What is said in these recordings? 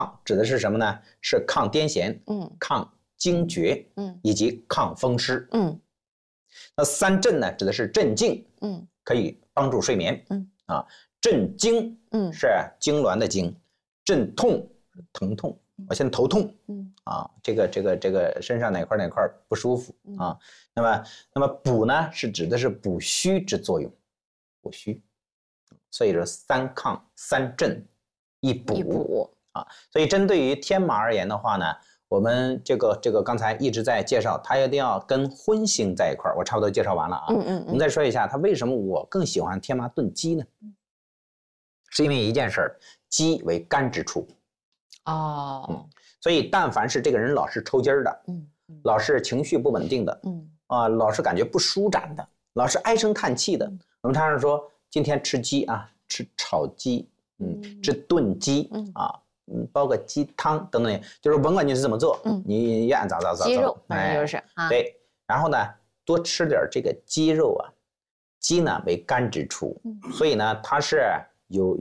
指的是什么呢？是抗癫痫，抗惊厥，以及抗风湿，那3镇呢，指的是镇静，可以帮助睡眠，镇惊，是痉挛的惊，镇痛，疼痛，我现在头痛，这个身上哪块不舒服啊？那么补呢，是指的是补虚之作用，补虚，所以说3抗3镇1补啊。所以针对于天麻而言的话呢，我们这个刚才一直在介绍，它一定要跟荤腥在一块儿，我差不多介绍完了啊。我们再说一下，它为什么我更喜欢天麻炖鸡呢？是因为一件事儿，鸡为肝之处。所以但凡是这个人老是抽筋儿的，老是情绪不稳定的，老是感觉不舒展的，老是唉声叹气的，我们常常说今天吃鸡啊，吃炒鸡，吃炖鸡啊，煲个鸡汤等等，就是甭管你是怎么做，你按咋鸡肉反正就是对，然后呢多吃点这个鸡肉啊，鸡呢为肝之处，所以呢它是有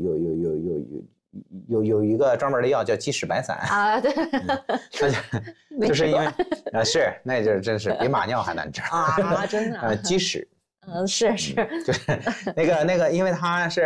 一个专门的药叫鸡屎白散啊，对， 就是因为是那就真是比马尿还难吃啊，真的鸡屎， 是就是那个，因为它是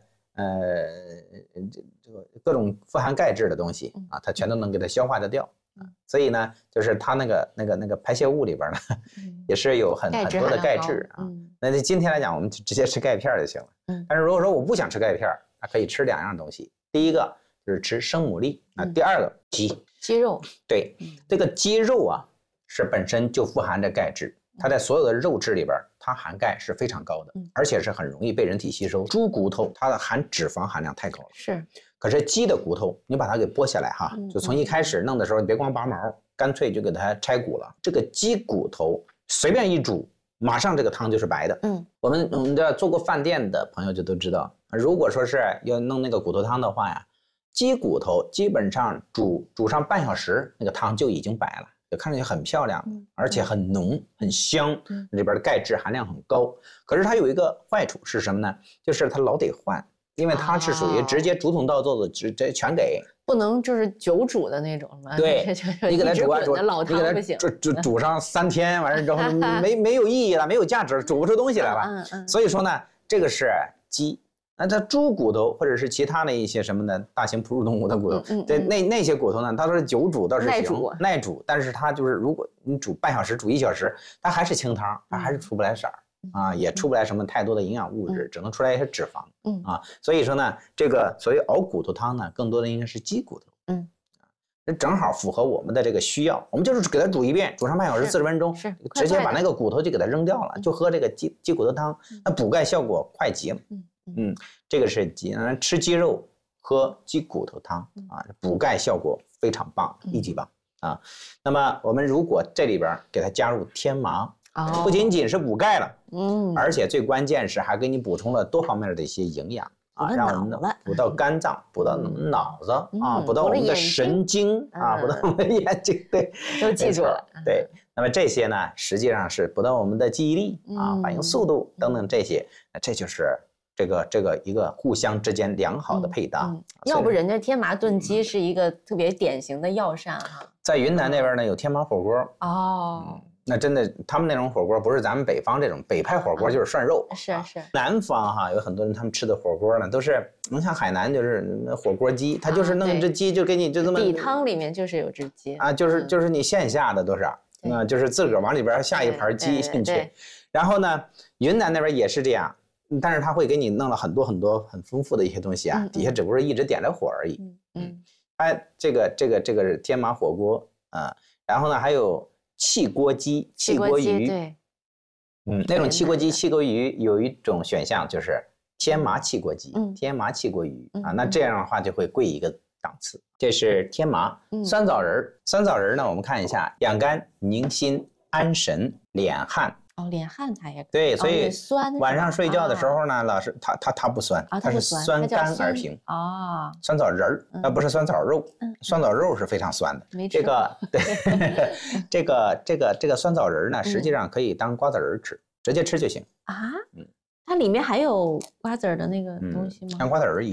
这个各种富含钙质的东西啊，它全都能给它消化得掉所以呢，就是它那个排泄物里边呢，也是有很多的钙质啊。那今天来讲，我们直接吃钙片就行了。但是如果说我不想吃钙片，那可以吃2样东西。第一个就是吃生牡蛎第二个鸡肉。 对，这个鸡肉啊是本身就富含着钙质，它在所有的肉质里边，它含钙是非常高的，而且是很容易被人体吸收。猪骨头它的脂肪含量太高了，可是鸡的骨头你把它给剥下来哈，就从一开始弄的时候，你别光拔毛，干脆就给它拆骨了。这个鸡骨头随便一煮，马上这个汤就是白的。我们这做过饭店的朋友就都知道，如果说是要弄那个骨头汤的话呀，鸡骨头基本上煮上半小时，那个汤就已经白了，就看上去很漂亮，而且很浓很香，里边的钙质含量很高。可是它有一个坏处是什么呢？就是它老得换，因为它是属于直接竹筒倒做的，直接全给。 不能就是久煮的那种吗？ 对，你给它煮煮上3天，完了之后没有意义了，没有价值，煮不出东西来了。所以说呢，这个是鸡。那它猪骨头或者是其他的一些什么的大型哺乳动物的骨头，那些骨头呢，它都是久煮倒是行，耐煮，但是它就是如果你煮半小时、煮1小时，它还是清汤，它还是出不来色儿啊，也出不来什么太多的营养物质，只能出来一些脂肪啊。所以说呢，这个所谓熬骨头汤呢，更多的应该是鸡骨头，这正好符合我们的这个需要。我们就是给它煮一遍，煮上半小时40分钟，直接把那个骨头就给它扔掉了，就喝这个鸡骨头汤，那补钙效果快极了。这个是鸡，吃鸡肉喝鸡骨头汤啊，补钙效果非常棒，1级棒啊。那么我们如果这里边给它加入天麻，不仅仅是补钙了，而且最关键是还给你补充了多方面的一些营养啊，让我们补到肝脏，补到脑子啊，补到我们的神经啊，补到我们的眼睛，对， 都记住了。 对，那么这些呢，实际上是补到我们的记忆力啊、反应速度等等这些，那这就是这个一个互相之间良好的配搭。 要不人家天麻炖鸡是一个特别典型的药膳哈。 在云南那边呢，有天麻火锅那真的，他们那种火锅不是咱们北方这种北派火锅，就是涮肉。 是。 南方哈，有很多人他们吃的火锅呢，都是你像海南就是火锅鸡，他就是弄只鸡就给你就这么底汤里面就是有只鸡啊，就是你现下的都是，就是自个儿往里边下一盘鸡进去。然后呢，云南那边也是这样，但是他会给你弄了很多很丰富的一些东西啊，底下只不过一直点着火而已。这个是天麻火锅啊，然后呢还有汽锅鸡、汽锅鱼， 对， 那种汽锅鸡、汽锅鱼有一种选项就是天麻汽锅鸡、天麻汽锅鱼啊，那这样的话就会贵一个档次。这是天麻。酸枣仁呢，我们看一下，养肝、宁心、安神、敛汗。 敛汗它也对，所以晚上睡觉的时候呢，老师它不酸，它是酸甘而平酸枣仁儿，不是酸枣肉，酸枣肉是非常酸的。这个对，这个酸枣仁呢，实际上可以当瓜子仁吃，直接吃就行啊。它里面还有瓜子的那个东西吗？ 像瓜子仁一样。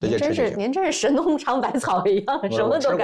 直接吃就行。 您真是神农尝百草一样，什么都敢。